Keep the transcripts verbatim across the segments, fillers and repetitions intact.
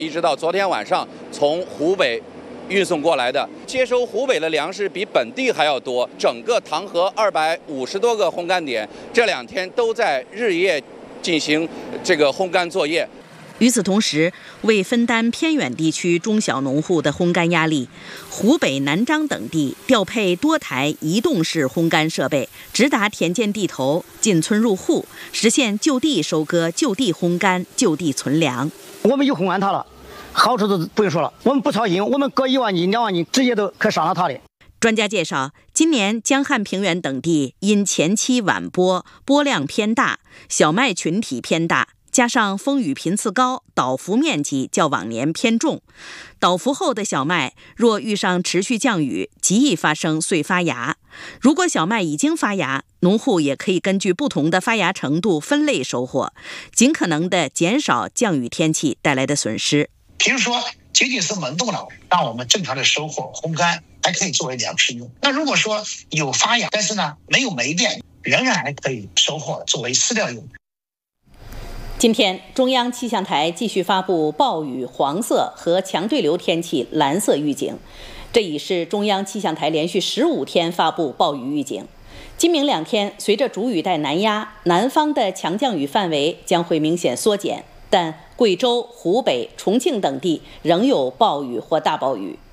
一直到昨天晚上从湖北运送过来的，接收湖北的粮食比本地还要多。整个唐河二百五十多个烘干点，这两天都在日夜进行这个烘干作业。 与此同时，为分担偏远地区中小农户的烘干压力，湖北南漳等地调配多台移动式烘干设备，直达田间地头，进村入户，实现就地收割、就地烘干、就地存粮。 我们有烘干塔了，好处都不用说了，我们不操心，我们割一万斤、两万斤，直接都可上了塔里。 专家介绍，今年江汉平原等地因前期晚播，播量偏大，小麦群体偏大。加上风雨频次高，倒伏面积较往年偏重，倒伏后的小麦若遇上持续降雨，极易发生碎发芽。如果小麦已经发芽，农户也可以根据不同的发芽程度分类收获，尽可能的减少降雨天气带来的损失。 比如说仅仅是萌动了，让我们正常的收获烘干，还可以作为粮食用。那如果说有发芽，但是呢没有霉变，仍然还可以收获作为饲料用。 今天，中央气象台继续发布暴雨黄色和强对流天气蓝色预警，这已是中央气象台连续十五天发布暴雨预警。今明两天，随着主雨带南压，南方的强降雨范围将会明显缩减，但贵州、湖北、重庆等地仍有暴雨或大暴雨。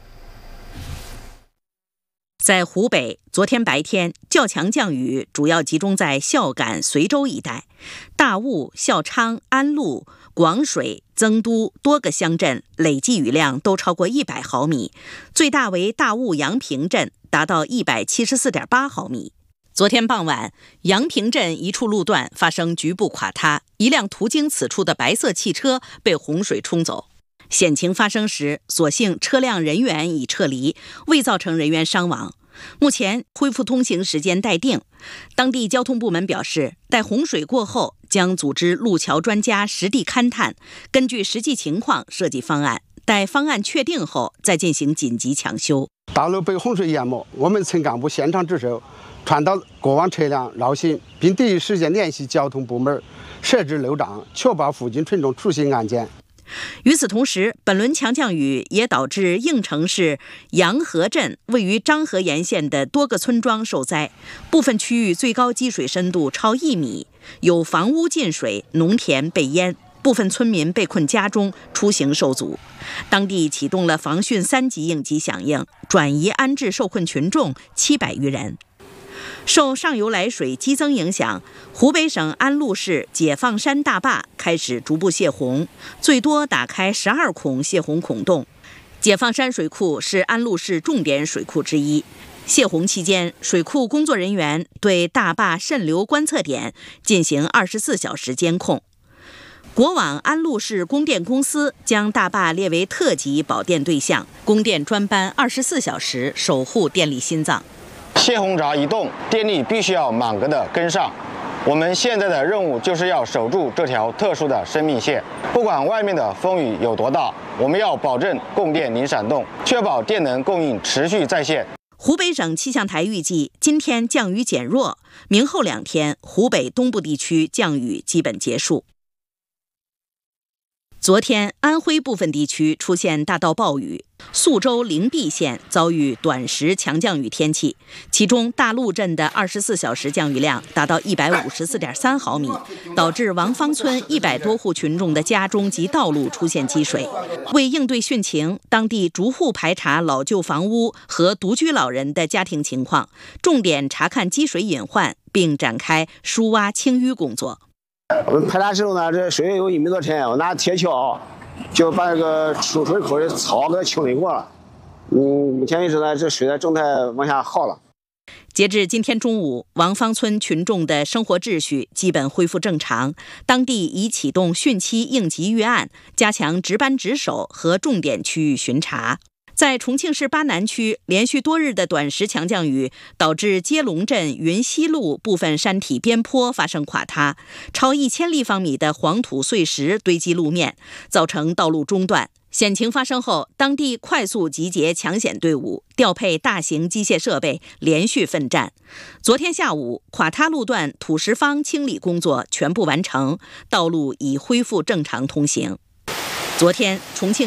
在湖北，昨天白天较强降雨主要集中在孝感、随州一带，大悟、孝昌、安陆、广水、增都多个乡镇累计雨量都超过一百毫米，最大为大悟阳平镇，达到一百七十四点八毫米。昨天傍晚，阳平镇一处路段发生局部垮塌，一辆途经此处的白色汽车被洪水冲走。险情发生时，所幸车辆人员已撤离，未造成人员伤亡。目前恢复通行时间待定。当地交通部门表示，待洪水过后，将组织路桥专家实地勘探，根据实际情况设计方案，待方案确定后再进行紧急抢修。 道路被洪水淹没，我们村干部现场值守，传导过往车辆绕行，并第一时间联系交通部门设置路障，确保附近群众出行安全。 与此同时，本轮强降雨也导致应城市阳河镇位于漳河沿线的多个村庄受灾，部分区域最高积水深度超一米，有房屋进水，农田被淹，部分村民被困家中，出行受阻。当地启动了防汛三级应急响应，转移安置受困群众七百余人。受上游来水激增影响，湖北省安陆市解放山大坝开始逐步泄洪，最多打开十二孔泄洪孔洞。解放山水库是安陆市重点水库之一。泄洪期间，水库工作人员对大坝渗流观测点进行二十四小时监控。国网安陆市供电公司将大坝列为特级保电对象，供电专班二十四小时守护电力心脏。 泄洪闸一动，电力必须要满格的跟上。我们现在的任务就是要守住这条特殊的生命线，不管外面的风雨有多大，我们要保证供电零闪动，确保电能供应持续在线。 湖北省气象台预计，今天降雨减弱，明后两天湖北东部地区降雨基本结束。昨天，安徽部分地区出现大到暴雨，宿州灵璧县遭遇短时强降雨天气，其中大陆镇的二十四小时降雨量达到一百五十四点三毫米，导致王坊村一百多户群众的家中及道路出现积水。为应对汛情，当地逐户排查老旧房屋和独居老人的家庭情况，重点查看积水隐患，并展开疏挖清淤工作。 我们排查时候呢，这水有一米多深，我拿铁锹就把这个出水口的草给它清理过了。嗯，目前为止呢，这水的正在往下耗了。 截至今天中午，王坊村群众的生活秩序基本恢复正常，当地已启动汛期应急预案，加强值班值守和重点区域巡查。在重庆市巴南区，连续多日的短时强降雨导致接龙镇云溪路部分山体边坡发生垮塌，超一千立方米的黄土碎石堆积路面，造成道路中断。险情发生后，当地快速集结抢险队伍，调配大型机械设备，连续奋战。昨天下午，垮塌路段土石方清理工作全部完成，道路已恢复正常通行。 昨天，重庆